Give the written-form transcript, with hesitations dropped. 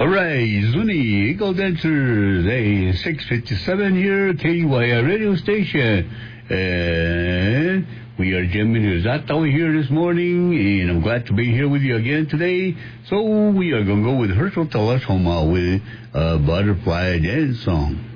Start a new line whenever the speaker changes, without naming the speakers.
All right, Zuni Eagle Dancers, a 657 here, KYR radio station. And we are jamming Zato here this morning, and I'm glad to be here with you again today. So we are going to go with Herschel Teleshoma with a Butterfly Dance Song.